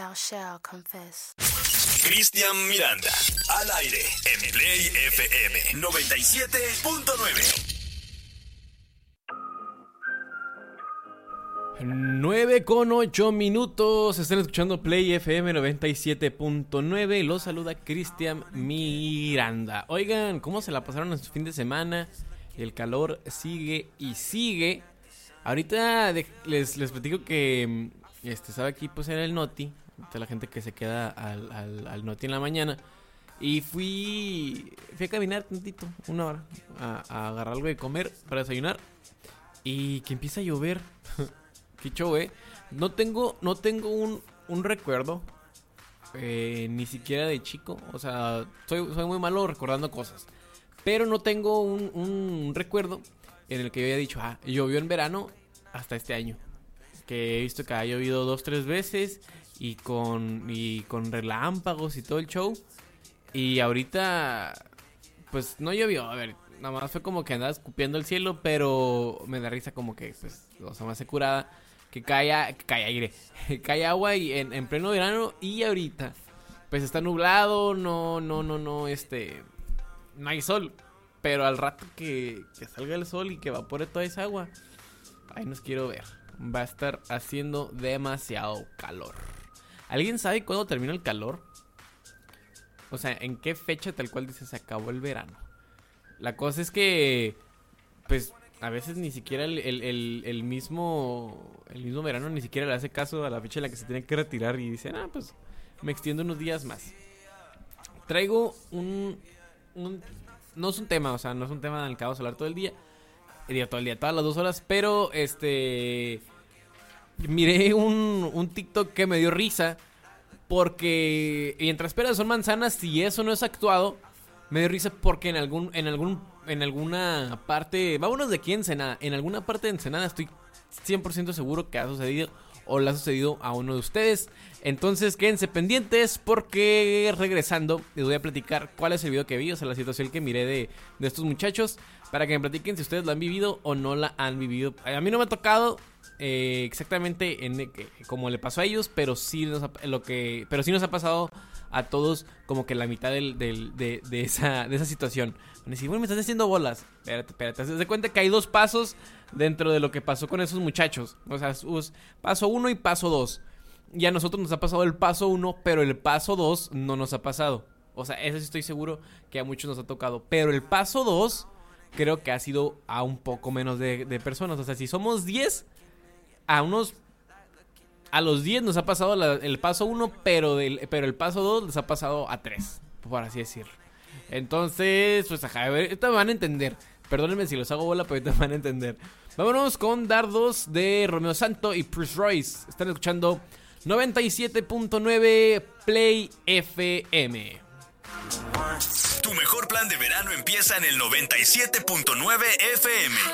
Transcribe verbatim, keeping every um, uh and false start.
shall, shall confess. Cristian Miranda, al aire en Play F M noventa y siete punto nueve. nueve con ocho minutos. Están escuchando Play F M noventa y siete punto nueve. Los saluda Cristian Miranda. Oigan, ¿cómo se la pasaron en su fin de semana? El calor sigue y sigue. Ahorita de, les, les platico que este, estaba aquí pues en el Noti. De la gente que se queda al, al, al Noti en la mañana. Y fui, fui a caminar tantito, una hora, a, a agarrar algo de comer para desayunar. Y que empieza a llover. Qué show, eh. No tengo, no tengo un, un recuerdo, eh, ni siquiera de chico. O sea, soy, soy muy malo recordando cosas. Pero no tengo un, un recuerdo en el que yo haya dicho, ah, llovió en verano hasta este año. Que he visto que ha llovido dos, tres veces y con, y con relámpagos y todo el show. Y ahorita, pues no llovió, a ver, nada más fue como que andaba escupiendo el cielo, pero me da risa como que, pues, o sea, me hace curada. Que cae, que cae aire, cae agua y en, en pleno verano. Y ahorita pues está nublado, no, no, no, no, este, no hay sol. Pero al rato que, que salga el sol y que evapore toda esa agua, ahí nos quiero ver. Va a estar haciendo demasiado calor. ¿Alguien sabe cuándo termina el calor? O sea, ¿en qué fecha tal cual dice se acabó el verano? La cosa es que, pues, a veces ni siquiera el, el, el, el mismo el mismo verano ni siquiera le hace caso a la fecha en la que se tiene que retirar y dicen, ah, pues me extiendo unos días más. Traigo un, un no es un tema, o sea, no es un tema del que vamos a hablar todo el día, digo todo el día, todas las dos horas, pero este miré un, un TikTok que me dio risa porque mientras peras son manzanas, si eso no es actuado, me dio risa porque en algún en algún en alguna parte, vámonos de aquí en Ensenada, en alguna parte de Ensenada estoy cien por ciento seguro que ha sucedido o le ha sucedido a uno de ustedes. Entonces quédense pendientes porque regresando les voy a platicar cuál es el video que vi, o sea, la situación que miré de, de estos muchachos, para que me platiquen si ustedes la han vivido o no la han vivido. A mí no me ha tocado eh, exactamente en, eh, como le pasó a ellos, pero sí nos ha, lo que, pero sí nos ha pasado a todos como que la mitad del, del, de, de, esa, de esa situación. Me decís, bueno, me estás haciendo bolas. Espérate, espérate. Te das cuenta que hay dos pasos dentro de lo que pasó con esos muchachos. O sea, paso uno y paso dos. Y a nosotros nos ha pasado el paso uno, pero el paso dos no nos ha pasado. O sea, eso sí estoy seguro que a muchos nos ha tocado. Pero el paso dos creo que ha sido a un poco menos de, de personas. O sea, si somos diez, a unos... A los diez nos ha pasado la, el paso uno, pero, del, pero el paso dos les ha pasado a tres, por así decirlo. Entonces, pues ajá, a ver, ahorita me van a entender. Perdónenme si los hago bola, pero ahorita me van a entender. Vámonos con Dardos de Romeo Santo y Prince Royce. Están escuchando noventa y siete punto nueve Play F M. Tu mejor plan de verano empieza en el noventa y siete punto nueve F M.